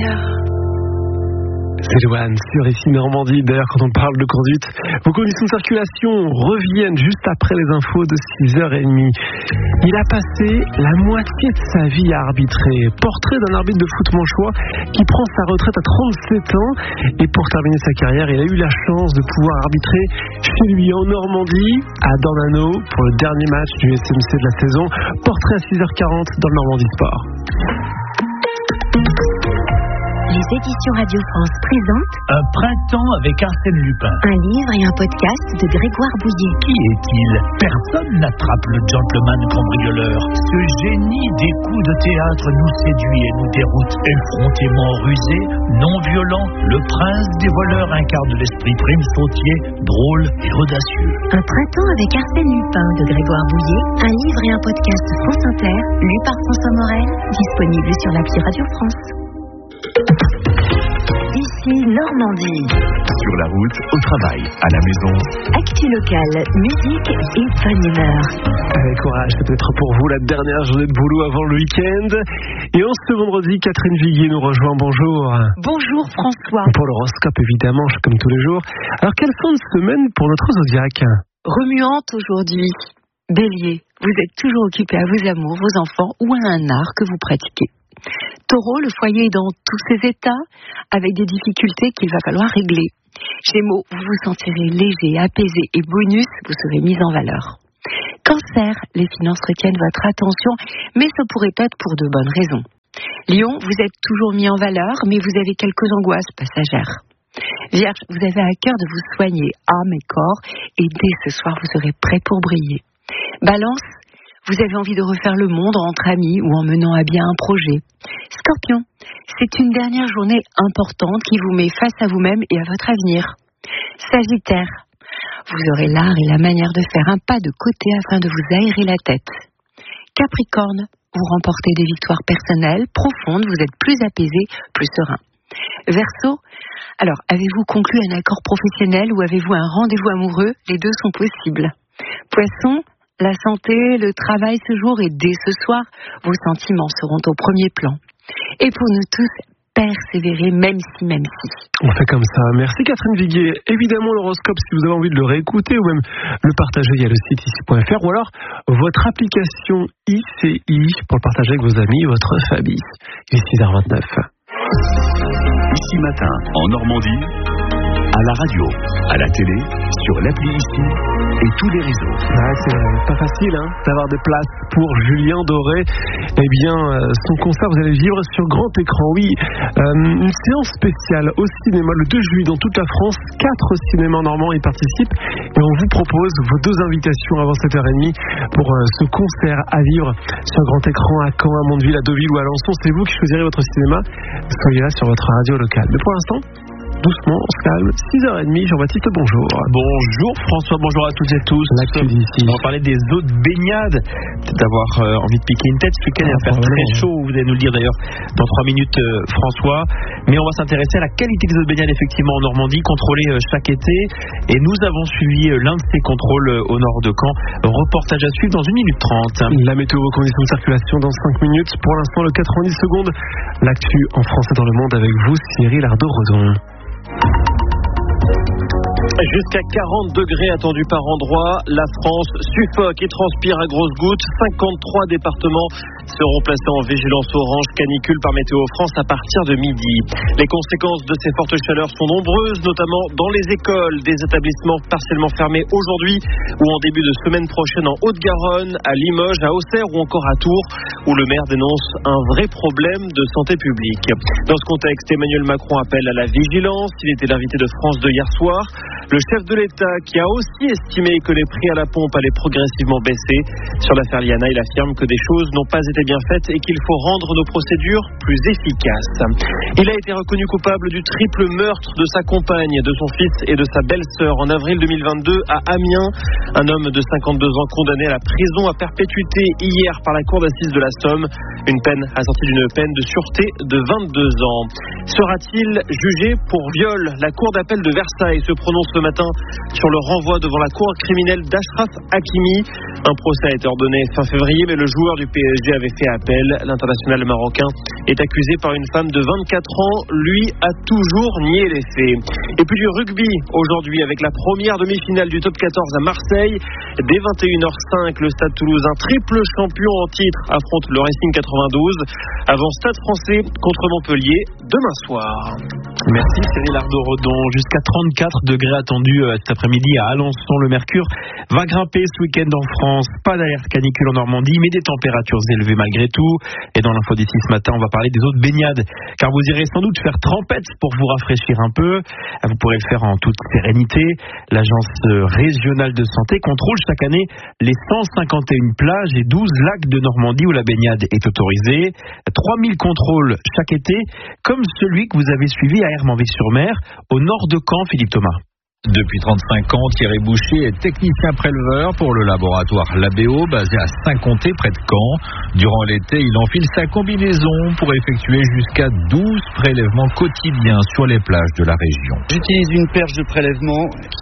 C'est Joanne sur ici Normandie. D'ailleurs, quand on parle de conduite, vos conditions de circulation reviennent juste après les infos de 6h30. Il a passé la moitié de sa vie à arbitrer. Portrait d'un arbitre de foot manchois qui prend sa retraite à 37 ans. Et pour terminer sa carrière, il a eu la chance de pouvoir arbitrer chez lui en Normandie, à Dornano, pour le dernier match du SMC de la saison. Portrait à 6h40 dans le Normandie Sport. Les éditions Radio France présentent Un printemps avec Arsène Lupin. un livre et un podcast de Grégoire Bouillet. Qui est-il? Personne n'attrape le gentleman cambrioleur. Ce génie des coups de théâtre nous séduit et nous déroute. Effrontément rusé, non violent, le prince des voleurs incarne l'esprit prime sautier, drôle et audacieux. Un printemps avec Arsène Lupin de Grégoire Bouillet, un livre et un podcast France Inter, lu par François Morel, disponible sur l'appli Radio France. Ici Normandie. Sur la route, au travail, à la maison. Actu locale, musique et bonne humeur. Avec courage, c'est peut-être pour vous la dernière journée de boulot avant le week-end. Et en ce vendredi, Catherine Viguier nous rejoint. Bonjour. Bonjour François. Pour l'horoscope, évidemment, comme tous les jours. Alors, quelle fin de semaine pour notre zodiaque? Remuante aujourd'hui. Bélier, vous êtes toujours occupé à vos amours, vos enfants ou à un art que vous pratiquez. Taureau, le foyer est dans tous ses états, avec des difficultés qu'il va falloir régler. Gémeaux, vous vous sentirez léger, apaisé et bonus, vous serez mis en valeur. Cancer, les finances retiennent votre attention, mais ce pourrait être pour de bonnes raisons. Lion, vous êtes toujours mis en valeur, mais vous avez quelques angoisses passagères. Vierge, vous avez à cœur de vous soigner, âme et corps, et dès ce soir, vous serez prêt pour briller. Balance, vous avez envie de refaire le monde entre amis ou en menant à bien un projet. Scorpion, c'est une dernière journée importante qui vous met face à vous-même et à votre avenir. Sagittaire, vous aurez l'art et la manière de faire un pas de côté afin de vous aérer la tête. Capricorne, vous remportez des victoires personnelles profondes, vous êtes plus apaisé, plus serein. Verseau, alors avez-vous conclu un accord professionnel ou avez-vous un rendez-vous amoureux? Les deux sont possibles. Poisson, la santé, le travail ce jour et dès ce soir, vos sentiments seront au premier plan. Et pour nous tous, persévérer même si. On fait comme ça. Merci Catherine Viguier. Évidemment, l'horoscope, si vous avez envie de le réécouter ou même le partager, il y a le site ici.fr ou alors votre application ICI pour le partager avec vos amis et votre famille. Il est 6h29. Ici matin, en Normandie, à la radio, à la télé, sur l'appli ici et tous les réseaux. C'est pas facile d'avoir des places pour Julien Doré. Eh bien, son concert, vous allez vivre sur grand écran. Oui, une séance spéciale au cinéma le 2 juillet dans toute la France. 4 cinémas normands y participent. Et on vous propose vos 2 invitations avant 7h30 pour ce concert à vivre sur grand écran à Caen, à Mondeville, à Deauville ou à Alençon. C'est vous qui choisirez votre cinéma. Soyez là sur votre radio locale. Mais pour l'instant, doucement, on se calme. 6h30, Jean-Baptiste, bonjour. Bonjour François, bonjour à toutes et tous. On va parler des eaux de baignade. Peut-être avoir envie de piquer une tête. Ce week-end, il va faire très chaud. Vous allez nous le dire d'ailleurs dans 3 minutes, François. Mais on va s'intéresser à la qualité des eaux de baignade, effectivement, en Normandie, contrôlée chaque été. Et nous avons suivi l'un de ces contrôles au nord de Caen. Reportage à suivre dans 1 minute 30. La météo, vos conditions de circulation dans 5 minutes. Pour l'instant, le 90 secondes. L'actu en France et dans le monde avec vous, Cyril Ardo-Redon. Jusqu'à 40 degrés attendus par endroit, la France suffoque et transpire à grosses gouttes. 53 départements seront placés en vigilance orange canicule par Météo France à partir de midi. Les conséquences de ces fortes chaleurs sont nombreuses, notamment dans les écoles, des établissements partiellement fermés aujourd'hui ou en début de semaine prochaine en Haute-Garonne, à Limoges, à Auxerre ou encore à Tours, où le maire dénonce un vrai problème de santé publique. Dans ce contexte, Emmanuel Macron appelle à la vigilance. Il était l'invité de France 2 hier soir. Le chef de l'État qui a aussi estimé que les prix à la pompe allaient progressivement baisser. Sur l'affaire Liana, il affirme que des choses n'ont pas été bien faites et qu'il faut rendre nos procédures plus efficaces. Il a été reconnu coupable du triple meurtre de sa compagne, de son fils et de sa belle-sœur en avril 2022 à Amiens. Un homme de 52 ans condamné à la prison à perpétuité hier par la cour d'assises de la Somme. Une peine assortie d'une peine de sûreté de 22 ans. Sera-t-il jugé pour viol? La cour d'appel de Versailles se prononce ce matin sur le renvoi devant la cour criminelle d'Achraf Hakimi. Un procès a été ordonné fin février, mais le joueur du PSG avait fait appel. L'international marocain est accusé par une femme de 24 ans. Lui a toujours nié les faits. Et puis du rugby aujourd'hui avec la première demi-finale du top 14 à Marseille. Dès 21h05, le Stade Toulousain, triple champion en titre, affronte le Racing 92 avant Stade Français contre Montpellier demain soir. Merci Cyril Ardo-Redon. Jusqu'à 34 degrés attendus cet après-midi à Alençon. Le mercure va grimper ce week-end en France. Pas d'alerte canicule en Normandie, mais des températures élevées malgré tout. Et dans l'info d'ici ce matin, on va parler des eaux de baignade, car vous irez sans doute faire trempette pour vous rafraîchir un peu. Vous pourrez le faire en toute sérénité. L'agence régionale de santé contrôle chaque année les 151 plages et 12 lacs de Normandie où la baignade est autorisée. 3000 contrôles chaque été, comme celui que vous avez suivi à Hermanville-sur-Mer, au nord de Caen, Philippe Thomas. Depuis 35 ans, Thierry Boucher est technicien préleveur pour le laboratoire Labéo, basé à Saint-Comté, près de Caen. Durant l'été, il enfile sa combinaison pour effectuer jusqu'à 12 prélèvements quotidiens sur les plages de la région. J'utilise une perche de prélèvement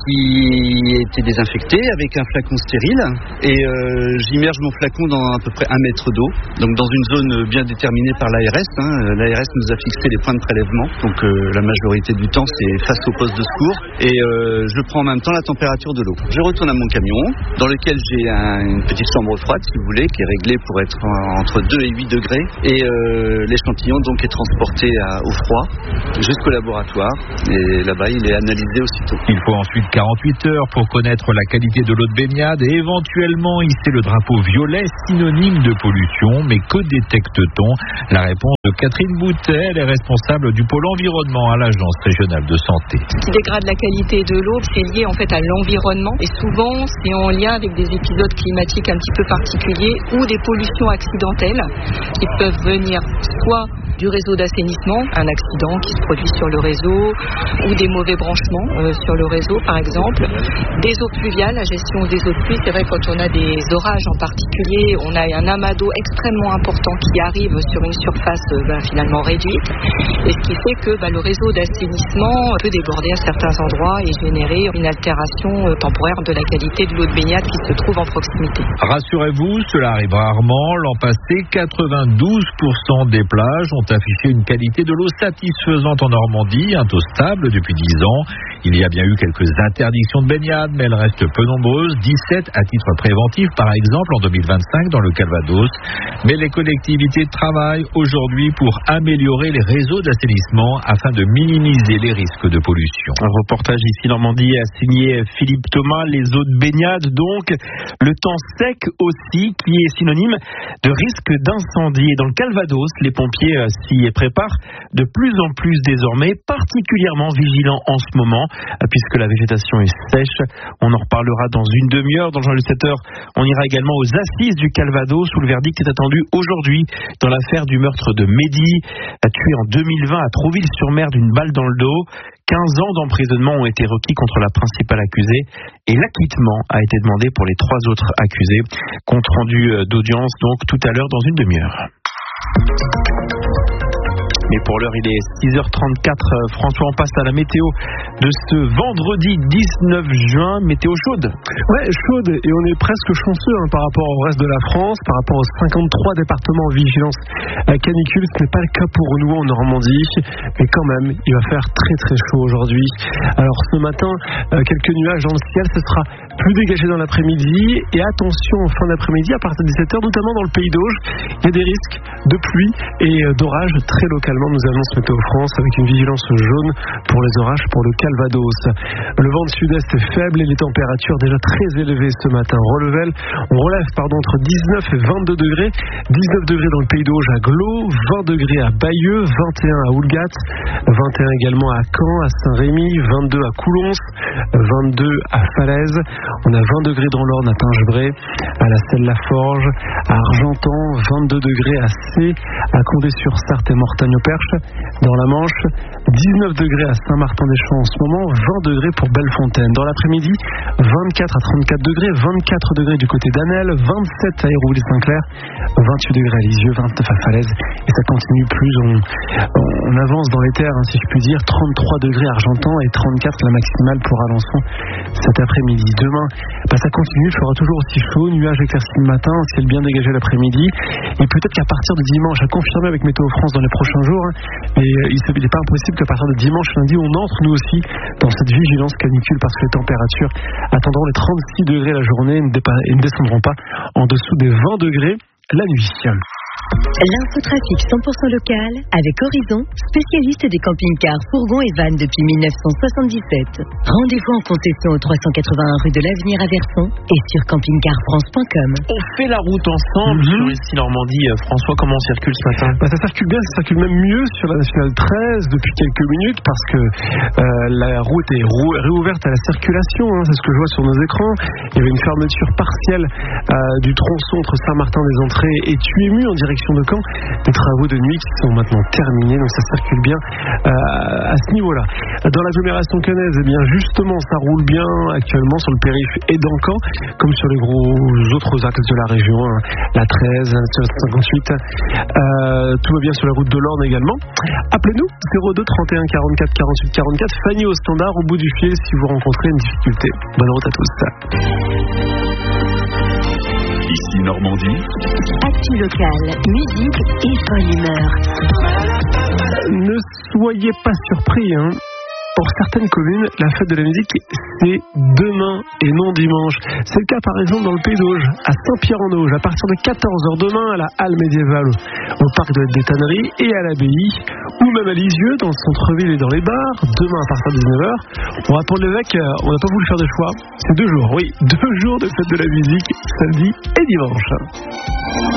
qui a été désinfectée avec un flacon stérile et j'immerge mon flacon dans à peu près 1 mètre d'eau, donc dans une zone bien déterminée par l'ARS. L'ARS nous a fixé les points de prélèvement, donc la majorité du temps c'est face au poste de secours et je prends en même temps la température de l'eau. Je retourne à mon camion, dans lequel j'ai une petite chambre froide, si vous voulez, qui est réglée pour être entre 2 et 8 degrés. Et l'échantillon donc est transporté au froid jusqu'au laboratoire. Et là-bas, il est analysé aussitôt. Il faut ensuite 48 heures pour connaître la qualité de l'eau de baignade et éventuellement hisser le drapeau violet, synonyme de pollution. Mais que détecte-t-on? La réponse de Catherine Boutet, elle est responsable du pôle environnement à l'Agence régionale de santé. Ce qui dégrade la qualité de l'eau, c'est lié en fait à l'environnement et souvent c'est en lien avec des épisodes climatiques un petit peu particuliers ou des pollutions accidentelles qui peuvent venir soit du réseau d'assainissement, un accident qui se produit sur le réseau ou des mauvais branchements sur le réseau par exemple, des eaux pluviales, la gestion des eaux de pluie. C'est vrai quand on a des orages en particulier, on a un amas d'eau extrêmement important qui arrive sur une surface finalement réduite et ce qui fait que le réseau d'assainissement peut déborder à certains endroits et générer une altération temporaire de la qualité de l'eau de baignade qui se trouve en proximité. Rassurez-vous, cela arrive rarement. L'an passé, 92% des plages ont affiché une qualité de l'eau satisfaisante en Normandie, un taux stable depuis 10 ans. Il y a bien eu quelques interdictions de baignade, mais elles restent peu nombreuses, 17 à titre préventif par exemple en 2025 dans le Calvados. Mais les collectivités travaillent aujourd'hui pour améliorer les réseaux d'assainissement afin de minimiser les risques de pollution. Un reportage ici Normandie a signé Philippe Thomas. Les eaux de baignade donc, le temps sec aussi qui est synonyme de risque d'incendie. Et dans le Calvados, les pompiers s'y préparent de plus en plus désormais, particulièrement vigilants en ce moment puisque la végétation est sèche. On en reparlera dans une demi-heure. Dans le journal de 7h, on ira également aux assises du Calvados où le verdict est attendu aujourd'hui dans l'affaire du meurtre de Mehdi, tué en 2020 à Trouville-sur-Mer d'une balle dans le dos. 15 ans d'emprisonnement ont été requis contre la principale accusée et l'acquittement a été demandé pour les 3 autres accusés. Compte rendu d'audience donc tout à l'heure dans une demi-heure. Mais pour l'heure, il est 6h34. François, on passe à la météo de ce vendredi 19 juin. Météo chaude. Ouais, chaude. Et on est presque chanceux par rapport au reste de la France, par rapport aux 53 départements en vigilance à canicule. Ce n'est pas le cas pour nous en Normandie. Mais quand même, il va faire très très chaud aujourd'hui. Alors ce matin, quelques nuages dans le ciel. Ce sera plus dégagé dans l'après-midi. Et attention, en fin d'après-midi, à partir de 17h, notamment dans le Pays d'Auge, il y a des risques de pluie et d'orage très localement. Nous annonce Météo France avec une vigilance jaune pour les orages pour le Calvados. Le vent de sud-est est faible et les températures déjà très élevées ce matin. On relève entre 19 et 22 degrés. 19 degrés dans le Pays d'Auge à Glos, 20 degrés à Bayeux, 21 à Houlgat, 21 également à Caen, à Saint-Rémy, 22 à Coulons, 22 à Falaise. On a 20 degrés dans l'Orne à Pingebray, à la Selle-la-Forge, à Argentan, 22 degrés à C, à Condé-sur-Sarthe et Mortagne-au-Perche. Dans la Manche, 19 degrés à Saint-Martin-des-Champs en ce moment, 20 degrés pour Bellefontaine. Dans l'après-midi, 24 à 34 degrés, 24 degrés du côté d'Anel, 27 à Hérouville-Saint-Clair, 28 degrés à Lisieux, 29 à Falaise, et ça continue plus, on avance dans les terres, si je puis dire, 33 degrés Argentan et 34 la maximale pour Alençon cet après-midi. Demain, ça continue, il fera toujours aussi chaud, nuages éclaircis le matin, ciel bien dégagé l'après-midi, et peut-être qu'à partir de dimanche, à confirmer avec Météo France dans les prochains jours, mais il n'est pas impossible qu'à partir de dimanche, lundi, on entre nous aussi dans cette vigilance canicule parce que les températures attendront les 36 degrés la journée et ne descendront pas en dessous des 20 degrés la nuit. L'infotrafic 100% local avec Horizon, spécialiste des camping-cars, fourgons et vannes depuis 1977. Rendez-vous en concession au 381 rue de l'Avenir à Verson et sur campingcarfrance.com. On fait la route ensemble sur ici Normandie. François, comment on circule ce matin? Ça circule bien, ça circule même mieux sur la Nationale 13 depuis quelques minutes parce que la route est réouverte à la circulation, c'est ce que je vois sur nos écrans. Il y avait une fermeture partielle du tronçon entre Saint-Martin-des-Entrées et Tuému en direction de Caen, des travaux de nuit qui sont maintenant terminés, donc ça circule bien à ce niveau-là. Dans l'agglomération caennaise, bien justement, ça roule bien actuellement sur le périph' et dans Caen, comme sur les gros autres axes de la région, la 13, la 58. Tout va bien sur la route de l'Orne également. Appelez-nous 02 31 44 48 44. Fanny au standard au bout du fil si vous rencontrez une difficulté. Bonne route à tous. Ici Normandie. Actu locale, musique et bonne humeur. Ne soyez pas surpris, Pour certaines communes, la fête de la musique, c'est demain et non dimanche. C'est le cas par exemple dans le Pays d'Auge, à Saint-Pierre-en-Auge, à partir de 14h demain à la halle médiévale, au parc des Tanneries et à l'abbaye, ou même à Lisieux, dans le centre-ville et dans les bars, demain à partir de 19h. On va pour l'évêque, on n'a pas voulu faire de choix. C'est 2 jours, oui, 2 jours de fête de la musique, samedi et dimanche.